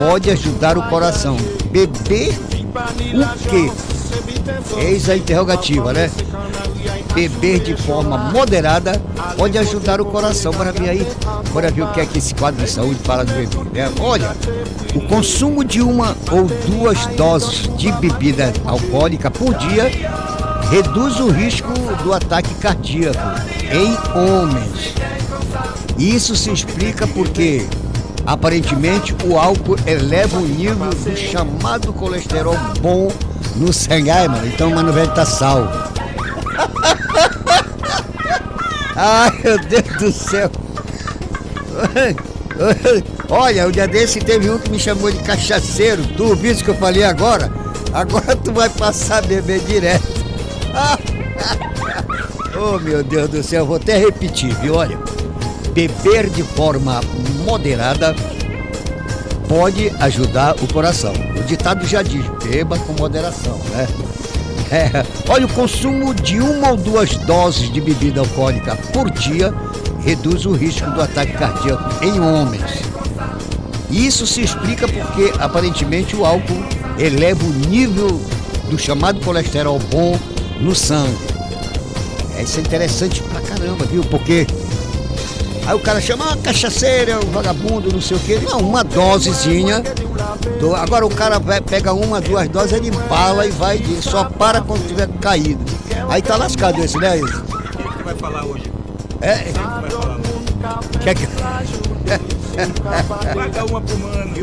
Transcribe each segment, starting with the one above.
pode ajudar o coração. Beber o quê? Eis a interrogativa, né? Beber de forma moderada pode ajudar o coração. Bora ver aí, bora ver o que é que esse quadro de saúde fala do beber, né? Olha, o consumo de 1 ou 2 doses de bebida alcoólica por dia reduz o risco do ataque cardíaco em homens. Isso se explica porque, aparentemente, o álcool eleva o nível do chamado colesterol bom no sangue. Ai, mano, então o Mano Velho tá salvo. Ai, meu Deus do céu. Olha, o dia desse teve um que me chamou de cachaceiro. Tu ouviu isso que eu falei agora? Agora tu vai passar a beber direto. Oh, meu Deus do céu, vou até repetir, viu? Olha, beber de forma moderada pode ajudar o coração. O ditado já diz, beba com moderação, né? Olha, o consumo de 1 ou 2 doses de bebida alcoólica por dia reduz o risco do ataque cardíaco em homens. Isso se explica porque, aparentemente, o álcool eleva o nível do chamado colesterol bom no sangue. Isso é interessante pra caramba, viu? Porque aí o cara chama cachaceiro, um vagabundo, não sei o quê. Não, uma dosezinha. Agora o cara pega 1 ou 2 doses, ele embala e vai, só para quando tiver caído. Aí tá lascado esse, né? O que vai falar hoje? O que é que... Paga uma pro mano.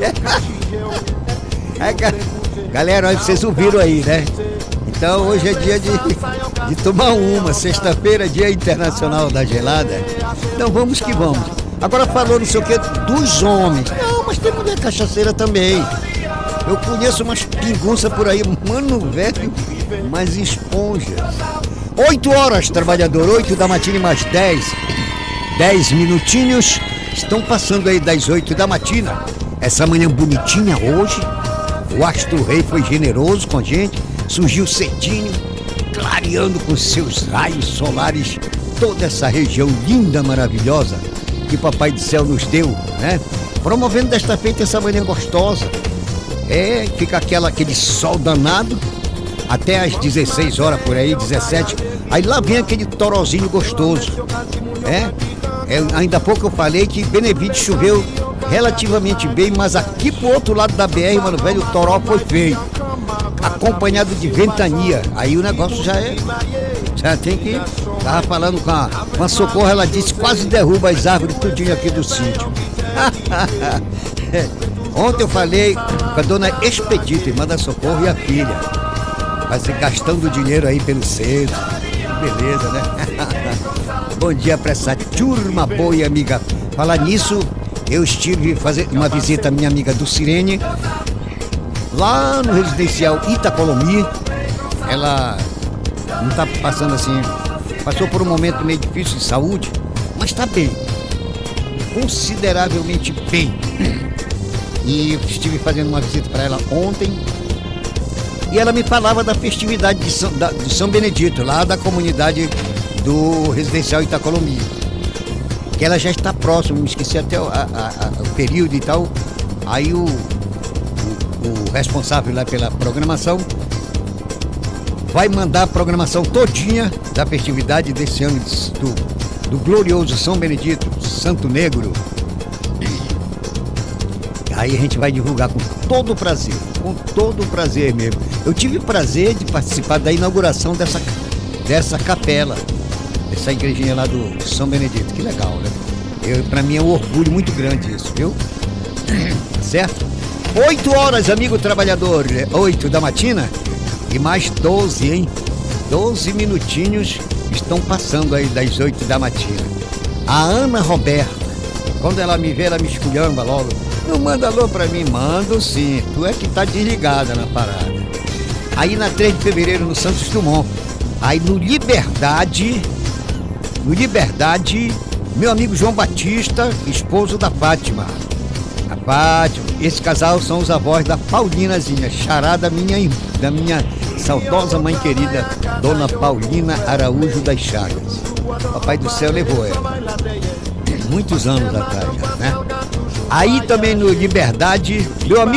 Galera, olha, vocês ouviram aí, né? Então hoje é dia de tomar uma. Sexta-feira é dia internacional da gelada. Então vamos que vamos. Agora falou não sei o que dos homens. Não, mas tem mulher cachaceira também. Eu conheço umas pingunças por aí, Mano Velho, umas esponjas. 8 horas, trabalhador, 8 da matina e mais 10 minutinhos. Estão passando aí das 8 da matina. Essa manhã bonitinha hoje. O Astro Rei foi generoso com a gente. Surgiu cedinho, clareando com seus raios solares toda essa região linda, maravilhosa que o Papai do Céu nos deu, né? Promovendo desta feita essa manhã gostosa. Fica aquele sol danado até às 16 horas por aí, 17. Aí lá vem aquele torozinho gostoso. Ainda há pouco eu falei que Benevides choveu relativamente bem, mas aqui pro outro lado da BR, Mano Velho, o toró foi feio, acompanhado de ventania. Aí o negócio já tem que... Tava falando com a Socorro, ela disse, quase derruba as árvores tudinho aqui do sítio. Ontem eu falei com a dona Expedita, irmã da Socorro, e a filha. Vai se gastando dinheiro aí pelo centro. Beleza, né? Bom dia pra essa turma boa e amiga. Falar nisso, eu estive fazendo uma visita à minha amiga Dulcirene, lá no residencial Itacolomi. Ela não tá passando assim, passou por um momento meio difícil de saúde, mas tá bem, consideravelmente bem. E eu estive fazendo uma visita para ela ontem, e ela me falava da festividade de São Benedito, lá da comunidade do residencial Itacolomi, que ela já está próxima, me esqueci até o período e tal. Aí o responsável lá pela programação vai mandar a programação todinha da festividade desse ano do glorioso São Benedito, Santo Negro. Aí a gente vai divulgar com todo o prazer mesmo. Eu tive o prazer de participar da inauguração dessa capela, dessa igrejinha lá do São Benedito. Que legal, né? Pra mim é um orgulho muito grande isso, viu? Certo? 8 horas, amigo trabalhador, 8 da matina e mais 12, hein? 12 minutinhos estão passando aí das 8 da matina. A Ana Roberta, quando ela me vê, ela me esculhamba logo. Não manda alô pra mim? Mando sim, tu é que tá desligada na parada. Aí na 3 de fevereiro no Santos Dumont, aí no Liberdade, meu amigo João Batista, esposo da Fátima. A Fátima, esse casal são os avós da Paulinazinha, xará da minha saudosa mãe querida, Dona Paulina Araújo das Chagas. Papai do Céu levou ela muitos anos atrás já, né? Aí também no Liberdade, meu amigo